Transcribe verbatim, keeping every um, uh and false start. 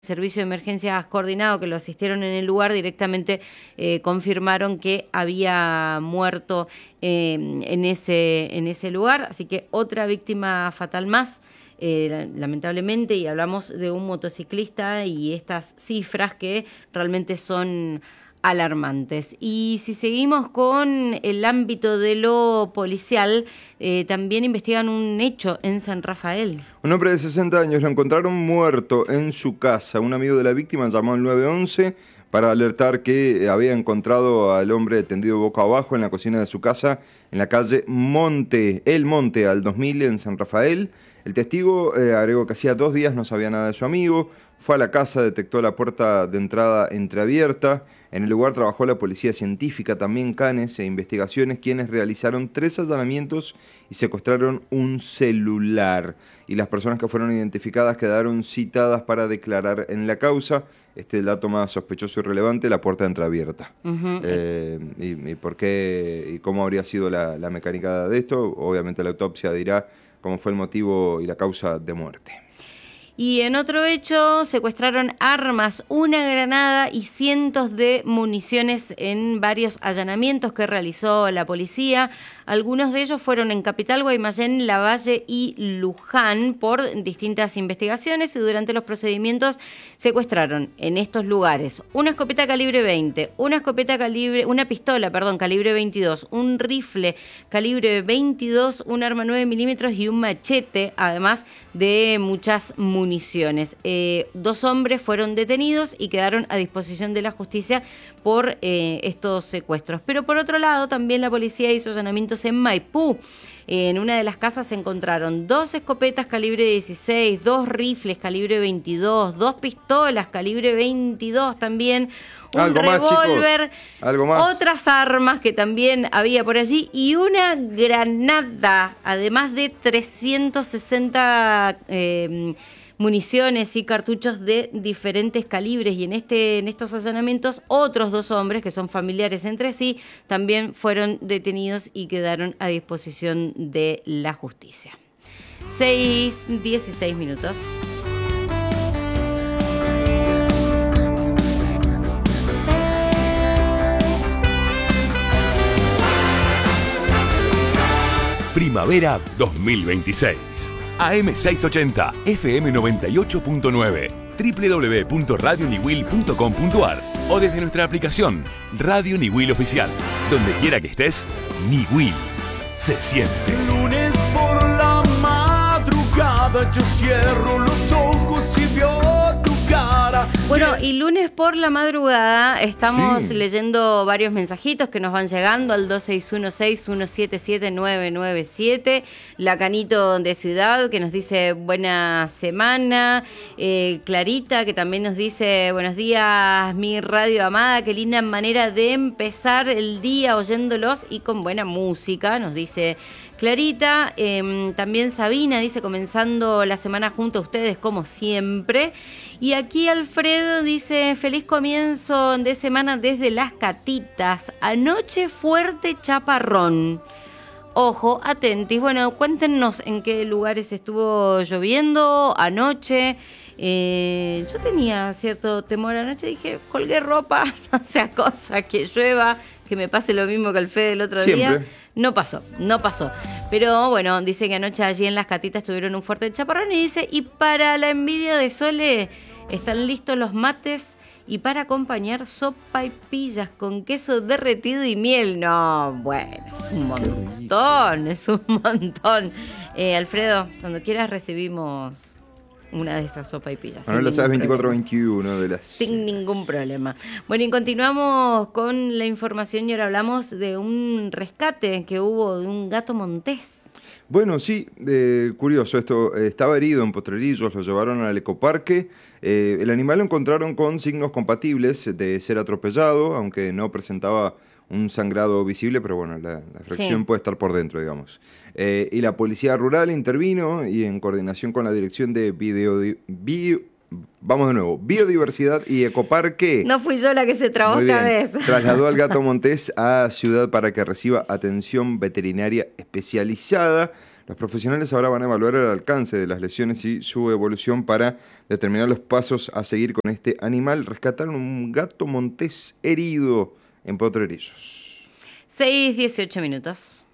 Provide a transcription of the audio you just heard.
Servicio de Emergencias Coordinado que lo asistieron en el lugar directamente eh, confirmaron que había muerto eh, en ese en ese lugar, así que otra víctima fatal más, eh, lamentablemente, y hablamos de un motociclista y estas cifras que realmente son alarmantes. Y si seguimos con el ámbito de lo policial, eh, también investigan un hecho en San Rafael. Un hombre de sesenta años lo encontraron muerto en su casa. Un amigo de la víctima llamó al nueve once para alertar que había encontrado al hombre tendido boca abajo en la cocina de su casa en la calle Monte, El Monte, al dos mil en San Rafael. El testigo eh, agregó que hacía dos días no sabía nada de su amigo. Fue a la casa, detectó la puerta de entrada entreabierta. En el lugar trabajó la policía científica, también Canes e Investigaciones, quienes realizaron tres allanamientos y secuestraron un celular. Y las personas que fueron identificadas quedaron citadas para declarar en la causa. Este es el dato más sospechoso y relevante, la puerta entreabierta. Uh-huh. eh, y, y por qué y cómo habría sido la, la mecánica de esto, obviamente la autopsia dirá cómo fue el motivo y la causa de muerte. Y en otro hecho, secuestraron armas, una granada y cientos de municiones en varios allanamientos que realizó la policía. Algunos de ellos fueron en Capital, Guaymallén, Lavalle y Luján por distintas investigaciones, y durante los procedimientos secuestraron en estos lugares una escopeta calibre veinte, una escopeta calibre, una pistola, perdón, calibre veintidós, un rifle calibre veintidós, un arma nueve milímetros y un machete, además de muchas municiones. Eh, dos hombres fueron detenidos y quedaron a disposición de la justicia por eh, estos secuestros. Pero por otro lado, también la policía hizo allanamientos en Maipú. En una de las casas se encontraron dos escopetas calibre dieciséis, dos rifles calibre veintidós, dos pistolas calibre veintidós también, un revólver, otras armas que también había por allí y una granada, además de trescientos sesenta eh, municiones y cartuchos de diferentes calibres. Y en este en estos allanamientos otros dos hombres que son familiares entre sí también fueron detenidos y quedaron a disposición de la justicia. seis dieciséis minutos. Primavera dos mil veintiséis. A M seiscientos ochenta, F M noventa y ocho punto nueve, doble u doble u doble u punto radio niwil punto com punto a r o desde nuestra aplicación Radio Niwil Oficial. Donde quiera que estés, Niwil se siente. Lunes por la madrugada yo cierro los ojos y veo tu cara. Bueno, y lunes por la madrugada estamos Sí. leyendo varios mensajitos que nos van llegando al dos seis uno seis, uno siete siete, nueve nueve siete. Lacanito de Ciudad que nos dice buena semana. Eh, Clarita que también nos dice buenos días, mi radio amada. Qué linda manera de empezar el día oyéndolos y con buena música, nos dice Clarita. Eh, también Sabina dice comenzando la semana junto a ustedes como siempre. Y aquí Alfredo dice feliz comienzo de semana desde Las Catitas. Anoche fuerte chaparrón. Ojo, atentis. Bueno, cuéntenos en qué lugares estuvo lloviendo anoche. Eh, yo tenía cierto temor anoche, dije, colgué ropa, no sea cosa que llueva, que me pase lo mismo que al Fede el otro Siempre. día. No pasó, no pasó. Pero bueno, dice que anoche allí en Las Catitas tuvieron un fuerte chaparrón y dice, y para la envidia de Sole, están listos los mates y para acompañar sopa y pillas con queso derretido y miel. No, bueno, es un montón, es un montón. Eh, Alfredo, cuando quieras recibimos una de esas sopa y pillas. Ahora la sabes veinticuatro veintiuno de las... Sin ningún problema. Bueno, y continuamos con la información y ahora hablamos de un rescate que hubo de un gato montés. Bueno, sí, eh, curioso esto. Eh, estaba herido en Potrerillos, lo llevaron al ecoparque. Eh, el animal lo encontraron con signos compatibles de ser atropellado, aunque no presentaba un sangrado visible, pero bueno, la, la fracción sí. puede estar por dentro, digamos. Eh, y la policía rural intervino y en coordinación con la dirección de video... Bio, Vamos de nuevo, Biodiversidad y Ecoparque. No fui yo la que se trabó esta vez. Trasladó al gato montés a Ciudad para que reciba atención veterinaria especializada. Los profesionales ahora van a evaluar el alcance de las lesiones y su evolución para determinar los pasos a seguir con este animal. Rescataron un gato montés herido en Potrerillos. seis dieciocho minutos.